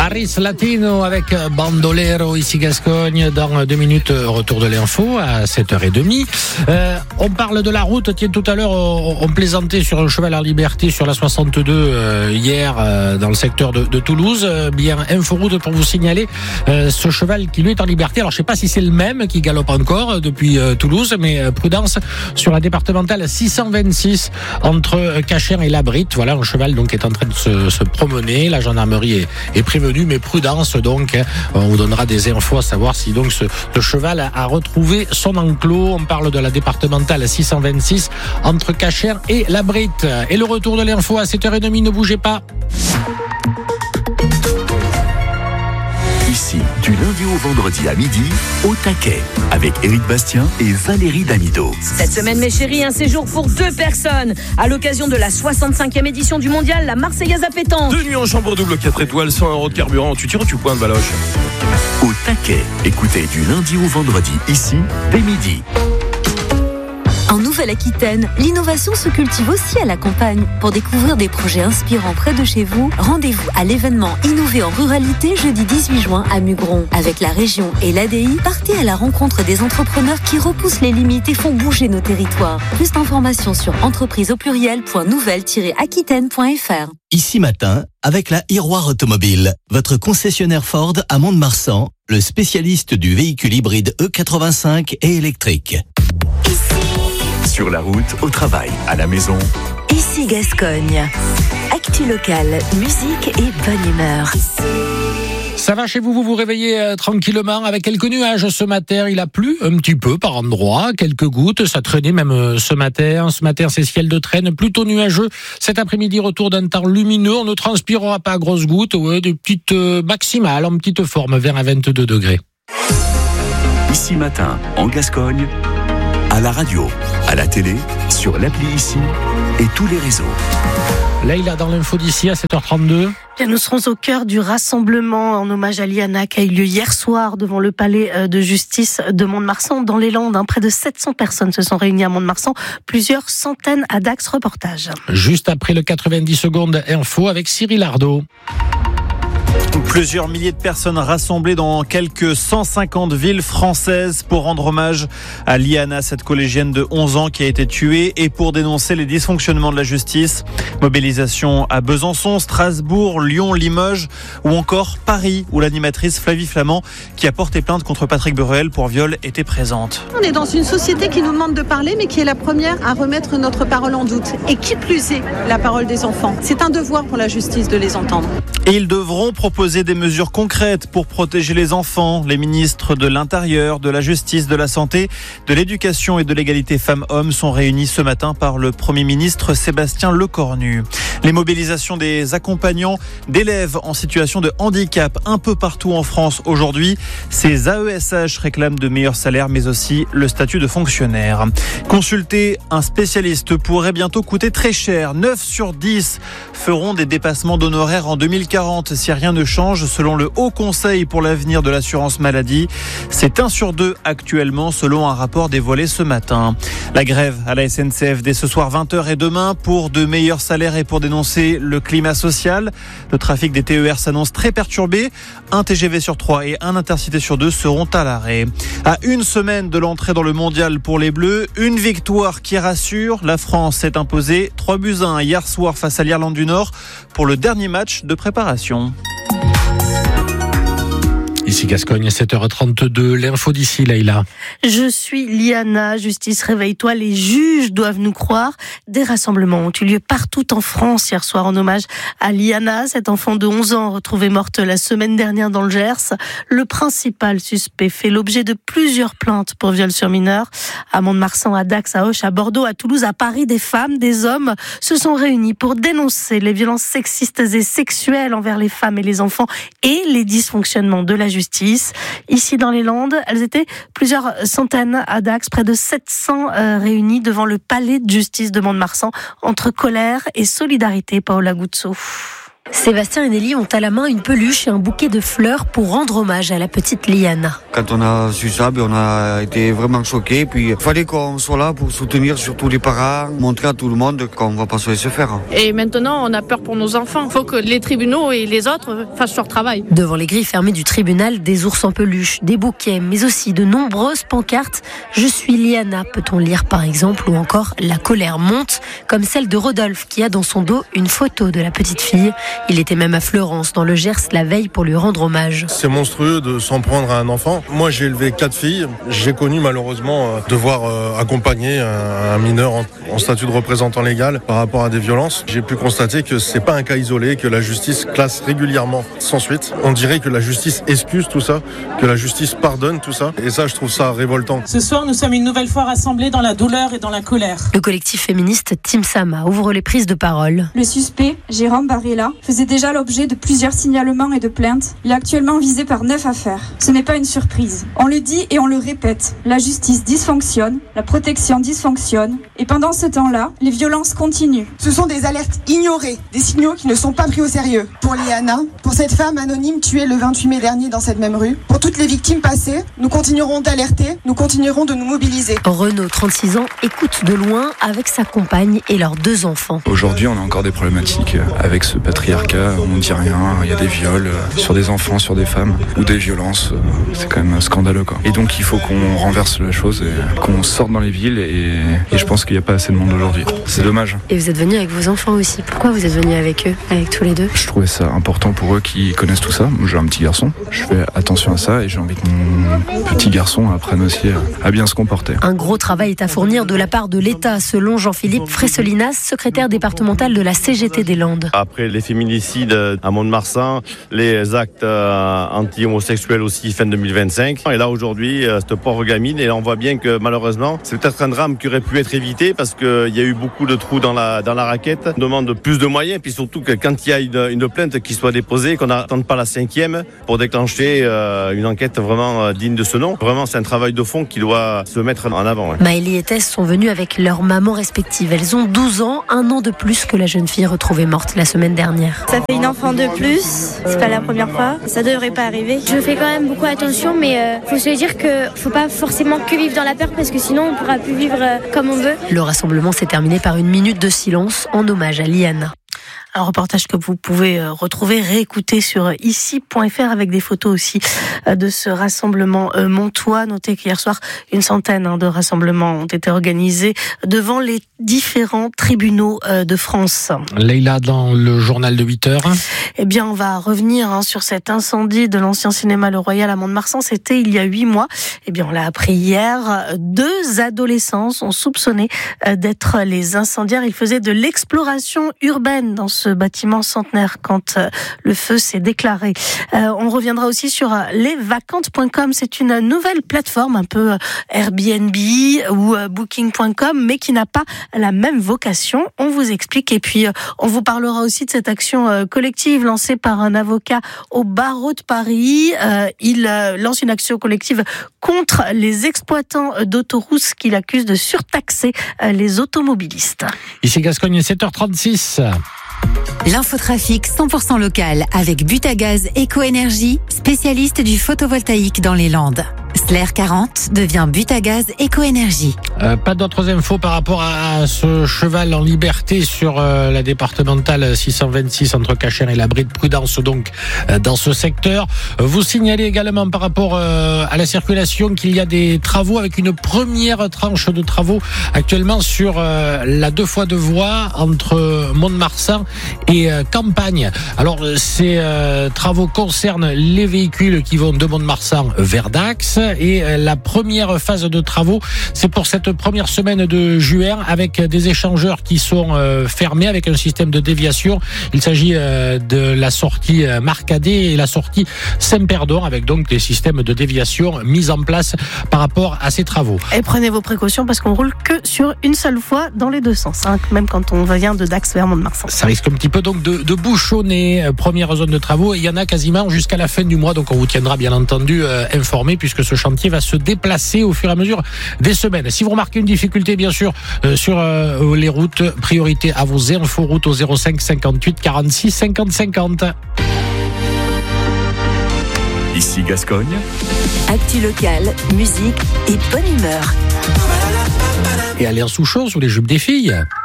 Paris Latino avec Bandolero, ici Gascogne. Dans 2 minutes, retour de l'info à 7h30. On parle de la route. Tiens, tout à l'heure, on plaisantait sur un cheval en liberté sur la 62 hier dans le secteur de Toulouse. Bien, inforoute pour vous signaler ce cheval qui lui est en liberté. Alors, je sais pas si c'est le même qui galope encore depuis Toulouse, mais prudence sur la départementale 626 entre Cachère et Labrite. Voilà, un cheval donc est en train de se promener. La gendarmerie est prévenue, mais prudence donc. On vous donnera des infos à savoir si donc ce cheval a retrouvé son enclos. On parle de la départementale 626 entre Cachère et Labrite. Et le retour de l'info à 7h30, ne bougez pas. Ici, du lundi au vendredi à midi, au taquet, avec Éric Bastien et Valérie Damido. Cette semaine, mes chéris, un séjour pour 2 personnes. À l'occasion de la 65e édition du mondial, la Marseillaise à pétanque. 2 nuits en chambre double, 4 étoiles, 100 € de carburant. Tu tires ou tu pointes, Valoche? Au taquet, écoutez du lundi au vendredi, ici, dès midi. En Nouvelle-Aquitaine, l'innovation se cultive aussi à la campagne. Pour découvrir des projets inspirants près de chez vous, rendez-vous à l'événement Innover en ruralité jeudi 18 juin à Mugron. Avec la région et l'ADI, partez à la rencontre des entrepreneurs qui repoussent les limites et font bouger nos territoires. Plus d'informations sur entrepriseaupluriel.nouvelle-aquitaine.fr. Ici matin, avec la Iroir Automobile, votre concessionnaire Ford à Mont-de-Marsan, le spécialiste du véhicule hybride E85 et électrique. Sur la route, au travail, à la maison. Ici Gascogne. Actu locale, musique et bonne humeur. Ça va chez vous, vous vous réveillez tranquillement avec quelques nuages ce matin. Il a plu un petit peu par endroits, quelques gouttes, ça traînait même ce matin. Ce matin, c'est ciel de traîne, plutôt nuageux. Cet après-midi, retour d'un temps lumineux. On ne transpirera pas à grosses gouttes, des petites maximales en petite forme, vers à 22 degrés. Ici matin, en Gascogne, à la radio, à la télé, sur l'appli Ici et tous les réseaux. Leïla dans l'info d'ici à 7h32. Bien, nous serons au cœur du rassemblement en hommage à Liana qui a eu lieu hier soir devant le palais de justice de Mont-de-Marsan dans les Landes. Près de 700 personnes se sont réunies à Mont-de-Marsan, plusieurs centaines à Dax. Reportage. Juste après le 90 secondes info avec Cyril Ardo. Plusieurs milliers de personnes rassemblées dans quelques 150 villes françaises pour rendre hommage à Liana, cette collégienne de 11 ans qui a été tuée, et pour dénoncer les dysfonctionnements de la justice. Mobilisation à Besançon, Strasbourg, Lyon, Limoges ou encore Paris, où l'animatrice Flavie Flamand, qui a porté plainte contre Patrick Bruel pour viol, était présente. On est dans une société qui nous demande de parler, mais qui est la première à remettre notre parole en doute. Et qui plus est, la parole des enfants. C'est un devoir pour la justice de les entendre. Et ils devront proposer des mesures concrètes pour protéger les enfants. Les ministres de l'Intérieur, de la Justice, de la Santé, de l'Éducation et de l'égalité femmes-hommes sont réunis ce matin par le Premier ministre Sébastien Lecornu. Les mobilisations des accompagnants d'élèves en situation de handicap un peu partout en France aujourd'hui. Ces AESH réclament de meilleurs salaires mais aussi le statut de fonctionnaire. Consulter un spécialiste pourrait bientôt coûter très cher. 9 sur 10 feront des dépassements d'honoraires en 2040 si rien ne change selon le Haut Conseil pour l'avenir de l'assurance maladie. C'est 1 sur 2 actuellement selon un rapport dévoilé ce matin. La grève à la SNCF dès ce soir 20h et demain pour de meilleurs salaires et pour dénoncer le climat social. Le trafic des TER s'annonce très perturbé. 1 TGV sur 3 et 1 Intercité sur 2 seront à l'arrêt. À 1 semaine de l'entrée dans le mondial pour les Bleus, une victoire qui rassure. La France s'est imposée 3-1 hier soir face à l'Irlande du Nord pour le dernier match de préparation. Ici Gascogne, 7h32, l'info d'ici, Leïla. Je suis Liana, justice réveille-toi, les juges doivent nous croire. Des rassemblements ont eu lieu partout en France hier soir en hommage à Liana, cette enfant de 11 ans retrouvée morte la semaine dernière dans le Gers. Le principal suspect fait l'objet de plusieurs plaintes pour viol sur mineur. À Mont-de-Marsan, à Dax, à Auch, à Bordeaux, à Toulouse, à Paris, des femmes, des hommes se sont réunis pour dénoncer les violences sexistes et sexuelles envers les femmes et les enfants et les dysfonctionnements de la justice. Ici dans les Landes, elles étaient plusieurs centaines à Dax, près de 700 réunies devant le palais de justice de Mont-de-Marsan, entre colère et solidarité. Paola Guzzo. Sébastien et Nelly ont à la main une peluche et un bouquet de fleurs pour rendre hommage à la petite Liana. Quand on a su ça, on a été vraiment choqués. Puis il fallait qu'on soit là pour soutenir surtout les parents, montrer à tout le monde qu'on ne va pas se laisser faire. Et maintenant, on a peur pour nos enfants. Il faut que les tribunaux et les autres fassent leur travail. Devant les grilles fermées du tribunal, des ours en peluche, des bouquets, mais aussi de nombreuses pancartes. Je suis Liana, peut-on lire par exemple, ou encore La colère monte, comme celle de Rodolphe qui a dans son dos une photo de la petite fille. Il était même à Fleurance, dans le Gers, la veille pour lui rendre hommage. C'est monstrueux de s'en prendre à un enfant. Moi, j'ai élevé 4 filles. J'ai connu malheureusement devoir accompagner un mineur en statut de représentant légal par rapport à des violences. J'ai pu constater que c'est pas un cas isolé, que la justice classe régulièrement sans suite. On dirait que la justice excuse tout ça, que la justice pardonne tout ça. Et ça, je trouve ça révoltant. Ce soir, nous sommes une nouvelle fois rassemblés dans la douleur et dans la colère. Le collectif féministe Team Sama ouvre les prises de parole. Le suspect, Jérôme Barrella, faisait déjà l'objet de plusieurs signalements et de plaintes. Il est actuellement visé par 9 affaires. Ce n'est pas une surprise. On le dit et on le répète. La justice dysfonctionne, la protection dysfonctionne. Et pendant ce temps-là, les violences continuent. Ce sont des alertes ignorées, des signaux qui ne sont pas pris au sérieux. Pour Liana, pour cette femme anonyme tuée le 28 mai dernier dans cette même rue, pour toutes les victimes passées, nous continuerons d'alerter, nous continuerons de nous mobiliser. Renaud, 36 ans, écoute de loin avec sa compagne et leurs 2 enfants. Aujourd'hui, on a encore des problématiques avec ce patriarcat. On ne dit rien, il y a des viols sur des enfants, sur des femmes, ou des violences. C'est quand même scandaleux, quoi. Et donc, il faut qu'on renverse la chose et qu'on sorte dans les villes. Et je pense qu'il n'y a pas assez de monde aujourd'hui. C'est dommage. Et vous êtes venu avec vos enfants aussi. Pourquoi vous êtes venu avec eux, avec tous les 2? Je trouvais ça important pour eux qui connaissent tout ça. J'ai un petit garçon. Je fais attention à ça et j'ai envie que mon petit garçon apprenne aussi à bien se comporter. Un gros travail est à fournir de la part de l'État, selon Jean-Philippe Fresselinas, secrétaire départemental de la CGT des Landes. Après les féminicides à Mont-de-Marsan, les actes anti-homosexuels aussi fin 2025. Et là aujourd'hui, cette pauvre gamine, et là on voit bien que malheureusement, c'est peut-être un drame qui aurait pu être évité parce qu'il y a eu beaucoup de trous dans la raquette. On demande plus de moyens, puis surtout que quand il y a une plainte qui soit déposée, qu'on n'attende pas la 5e pour déclencher une enquête vraiment digne de ce nom. Vraiment, c'est un travail de fond qui doit se mettre en avant. Ouais. Maëlie et Tess sont venues avec leurs mamans respectives. Elles ont 12 ans, 1 an de plus que la jeune fille retrouvée morte la semaine dernière. Ça fait une enfant de plus, c'est pas la première fois, ça devrait pas arriver. Je fais quand même beaucoup attention, mais faut se dire que faut pas forcément que vivre dans la peur parce que sinon on pourra plus vivre comme on veut. Le rassemblement s'est terminé par une minute de silence en hommage à Liana. Un reportage que vous pouvez retrouver, réécouter sur ici.fr avec des photos aussi de ce rassemblement montois. Notez qu'hier soir, une centaine de rassemblements ont été organisés devant les différents tribunaux de France. Leïla, dans le journal de 8h. Eh bien, on va revenir sur cet incendie de l'ancien cinéma Le Royal à Mont-de-Marsan. C'était il y a 8 mois. Eh bien, on l'a appris hier. 2 adolescents sont soupçonnés d'être les incendiaires. Ils faisaient de l'exploration urbaine dans ce bâtiment centenaire quand le feu s'est déclaré. On reviendra aussi sur lesvacantes.com. C'est une nouvelle plateforme, un peu Airbnb ou Booking.com, mais qui n'a pas la même vocation. On vous explique et puis on vous parlera aussi de cette action collective lancée par un avocat au barreau de Paris. Il lance une action collective contre les exploitants d'autoroutes qu'il accuse de surtaxer les automobilistes. Ici Gascogne, 7h36. L'infotrafic 100% local avec Butagaz Éco-Énergie, spécialiste du photovoltaïque dans les Landes. Slair 40 devient Butagaz Éco-Énergie. Pas d'autres infos par rapport à ce cheval en liberté sur la départementale 626 entre Cachère et l'abri de Prudence, donc dans ce secteur. Vous signalez également par rapport à la circulation qu'il y a des travaux avec une première tranche de travaux actuellement sur la 2x2 voies entre Mont-de-Marsan et Campagne. Alors ces travaux concernent les véhicules qui vont de Mont-de-Marsan vers Dax et la première phase de travaux, c'est pour cette première semaine de juin avec des échangeurs qui sont fermés avec un système de déviation. Il s'agit de la sortie Marcadet et la sortie Saint-Perdon avec donc des systèmes de déviation mis en place par rapport à ces travaux. Et prenez vos précautions parce qu'on roule que sur une seule fois dans les deux sens, même quand on vient de Dax vers Mont-de-Marsan. Ça risque un petit peu donc de bouchonner. Première zone de travaux, et il y en a quasiment jusqu'à la fin du mois, donc on vous tiendra bien entendu informé puisque ce chantier va se déplacer au fur et à mesure des semaines. Si vous remarquez une difficulté, bien sûr, sur les routes, priorité à vos inforoutes au 05 58 46 50 50. Ici Gascogne. Actu locale, musique et bonne humeur. Et aller en Souchon sous les jupes des filles.